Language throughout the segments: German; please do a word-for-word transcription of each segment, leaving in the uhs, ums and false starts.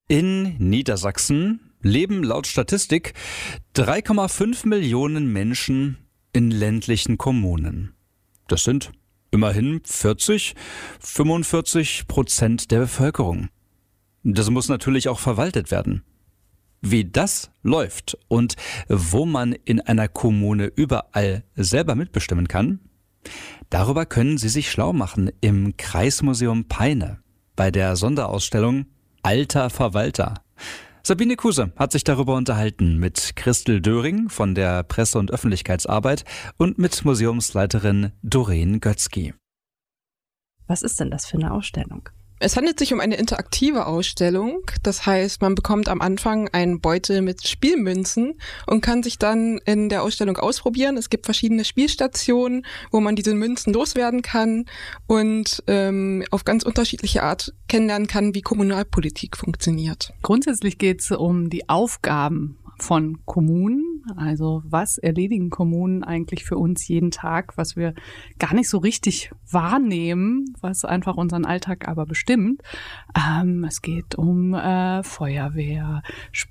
In Niedersachsen leben laut Statistik drei Komma fünf Millionen Menschen in ländlichen Kommunen. Das sind immerhin vierzig, fünfundvierzig Prozent der Bevölkerung. Das muss natürlich auch verwaltet werden. Wie das läuft und wo man in einer Kommune überall selber mitbestimmen kann, darüber können Sie sich schlau machen im Kreismuseum Peine bei der Sonderausstellung Alter Verwalter. Sabine Kuse hat sich darüber unterhalten mit Christel Döring von der Presse- und Öffentlichkeitsarbeit und mit Museumsleiterin Doreen Götzky. Was ist denn das für eine Ausstellung? Es handelt sich um eine interaktive Ausstellung. Das heißt, man bekommt am Anfang einen Beutel mit Spielmünzen und kann sich dann in der Ausstellung ausprobieren. Es gibt verschiedene Spielstationen, wo man diese Münzen loswerden kann und ähm, auf ganz unterschiedliche Art kennenlernen kann, wie Kommunalpolitik funktioniert. Grundsätzlich geht es um die Aufgaben von Kommunen, also was erledigen Kommunen eigentlich für uns jeden Tag, was wir gar nicht so richtig wahrnehmen, was einfach unseren Alltag aber bestimmt. Ähm, es geht um äh, Feuerwehr,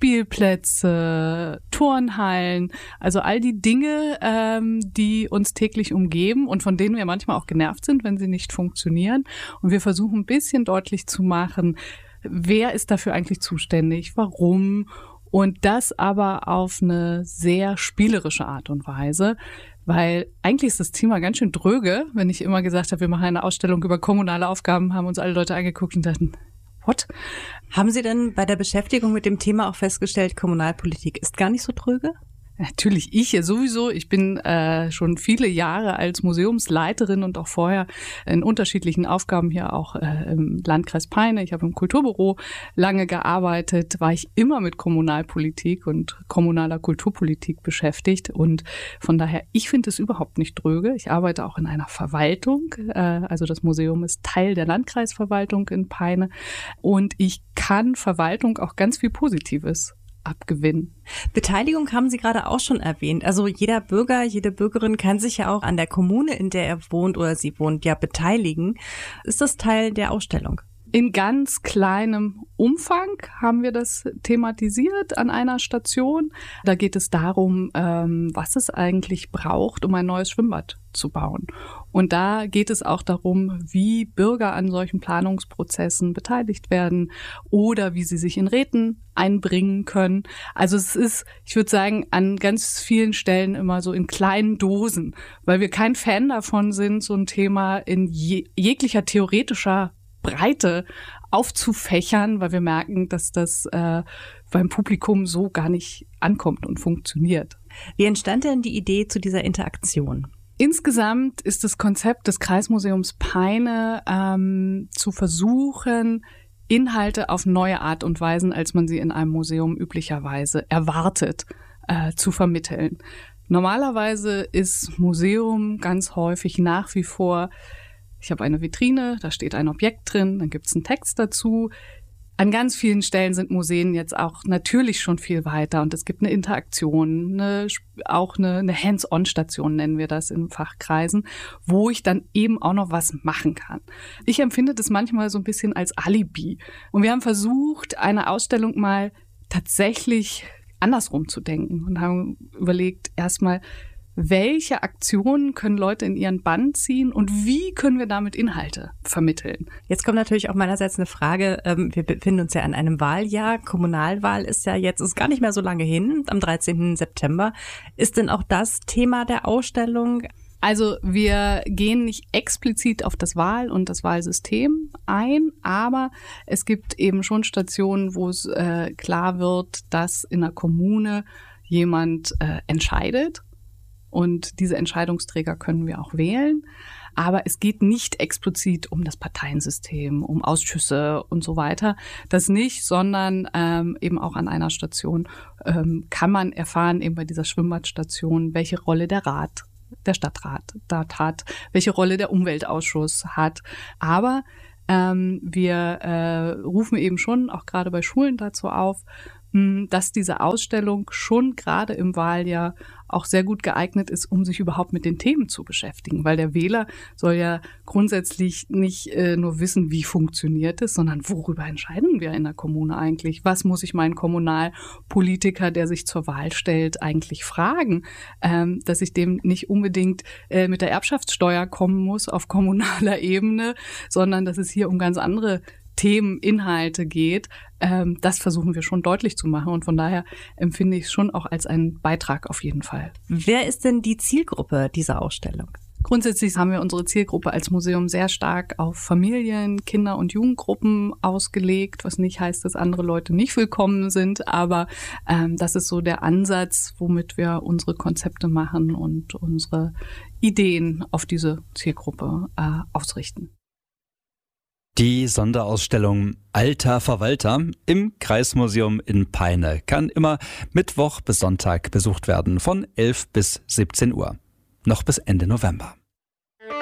Spielplätze, Turnhallen, also all die Dinge, ähm, die uns täglich umgeben und von denen wir manchmal auch genervt sind, wenn sie nicht funktionieren. Und wir versuchen ein bisschen deutlich zu machen, wer ist dafür eigentlich zuständig, warum. Und das aber auf eine sehr spielerische Art und Weise, weil eigentlich ist das Thema ganz schön dröge, wenn ich immer gesagt habe, wir machen eine Ausstellung über kommunale Aufgaben, haben uns alle Leute angeguckt und dachten, what? Haben Sie denn bei der Beschäftigung mit dem Thema auch festgestellt, Kommunalpolitik ist gar nicht so dröge? Natürlich ich ja sowieso. Ich bin äh, schon viele Jahre als Museumsleiterin und auch vorher in unterschiedlichen Aufgaben hier auch äh, im Landkreis Peine. Ich habe im Kulturbüro lange gearbeitet, war ich immer mit Kommunalpolitik und kommunaler Kulturpolitik beschäftigt. Und von daher, ich finde es überhaupt nicht dröge. Ich arbeite auch in einer Verwaltung. Äh, also das Museum ist Teil der Landkreisverwaltung in Peine. Und ich kann Verwaltung auch ganz viel Positives abgewinnen. Beteiligung haben Sie gerade auch schon erwähnt. Also jeder Bürger, jede Bürgerin kann sich ja auch an der Kommune, in der er wohnt oder sie wohnt, ja beteiligen. Ist das Teil der Ausstellung? In ganz kleinem Umfang haben wir das thematisiert an einer Station. Da geht es darum, was es eigentlich braucht, um ein neues Schwimmbad zu bauen. Und da geht es auch darum, wie Bürger an solchen Planungsprozessen beteiligt werden oder wie sie sich in Räten einbringen können. Also es ist, ich würde sagen, an ganz vielen Stellen immer so in kleinen Dosen, weil wir kein Fan davon sind, so ein Thema in je, jeglicher theoretischer Breite aufzufächern, weil wir merken, dass das äh, beim Publikum so gar nicht ankommt und funktioniert. Wie entstand denn die Idee zu dieser Interaktion? Insgesamt ist das Konzept des Kreismuseums Peine ähm, zu versuchen, Inhalte auf neue Art und Weisen, als man sie in einem Museum üblicherweise erwartet, äh, zu vermitteln. Normalerweise ist Museum ganz häufig nach wie vor, ich habe eine Vitrine, da steht ein Objekt drin, dann gibt es einen Text dazu. An ganz vielen Stellen sind Museen jetzt auch natürlich schon viel weiter und es gibt eine Interaktion, eine, auch eine, eine Hands-on-Station nennen wir das in Fachkreisen, wo ich dann eben auch noch was machen kann. Ich empfinde das manchmal so ein bisschen als Alibi. Und wir haben versucht, eine Ausstellung mal tatsächlich andersrum zu denken und haben überlegt, erstmal, welche Aktionen können Leute in ihren Bann ziehen und wie können wir damit Inhalte vermitteln? Jetzt kommt natürlich auch meinerseits eine Frage. Wir befinden uns ja in einem Wahljahr. Kommunalwahl ist ja jetzt, ist gar nicht mehr so lange hin, am dreizehnten September. Ist denn auch das Thema der Ausstellung? Also wir gehen nicht explizit auf das Wahl- und das Wahlsystem ein, aber es gibt eben schon Stationen, wo es äh, klar wird, dass in einer Kommune jemand äh, entscheidet. Und diese Entscheidungsträger können wir auch wählen. Aber es geht nicht explizit um das Parteiensystem, um Ausschüsse und so weiter. Das nicht, sondern ähm, eben auch an einer Station ähm, kann man erfahren, eben bei dieser Schwimmbadstation, welche Rolle der Rat, der Stadtrat dort hat, welche Rolle der Umweltausschuss hat. Aber ähm, wir äh, rufen eben schon auch gerade bei Schulen dazu auf, dass diese Ausstellung schon gerade im Wahljahr auch sehr gut geeignet ist, um sich überhaupt mit den Themen zu beschäftigen. Weil der Wähler soll ja grundsätzlich nicht äh, nur wissen, wie funktioniert es, sondern worüber entscheiden wir in der Kommune eigentlich? Was muss ich meinen Kommunalpolitiker, der sich zur Wahl stellt, eigentlich fragen? Ähm, dass ich dem nicht unbedingt äh, mit der Erbschaftssteuer kommen muss auf kommunaler Ebene, sondern dass es hier um ganz andere Themen, Inhalte geht, ähm, das versuchen wir schon deutlich zu machen. Und von daher empfinde ich es schon auch als einen Beitrag auf jeden Fall. Wer ist denn die Zielgruppe dieser Ausstellung? Grundsätzlich haben wir unsere Zielgruppe als Museum sehr stark auf Familien, Kinder- und Jugendgruppen ausgelegt, was nicht heißt, dass andere Leute nicht willkommen sind, aber ähm, das ist so der Ansatz, womit wir unsere Konzepte machen und unsere Ideen auf diese Zielgruppe äh, ausrichten. Die Sonderausstellung Alter Verwalter im Kreismuseum in Peine kann immer Mittwoch bis Sonntag besucht werden von elf bis siebzehn Uhr. Noch bis Ende November.